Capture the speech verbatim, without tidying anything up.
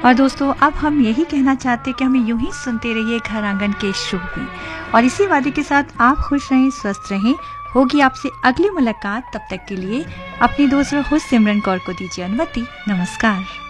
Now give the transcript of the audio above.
और दोस्तों अब हम यही कहना चाहते हैं कि हमें यूं ही सुनते रहिए घर आंगन के शो में, और इसी वादे के साथ आप खुश रहें, स्वस्थ रहें। होगी आपसे अगली मुलाकात, तब तक के लिए अपनी दोस्त हो सिमरन कौर को दीजिए अनुमति। नमस्कार।